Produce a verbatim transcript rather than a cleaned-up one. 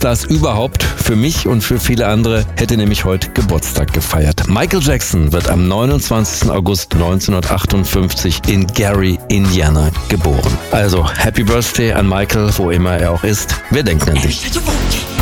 das überhaupt für mich und für viele andere, hätte nämlich heute Geburtstag gefeiert. Michael Jackson wird am neunundzwanzigsten August neunzehnhundertachtundfünfzig in Gary, Indiana geboren. Also Happy Birthday an Michael, wo immer er auch ist. Wir denken an dich.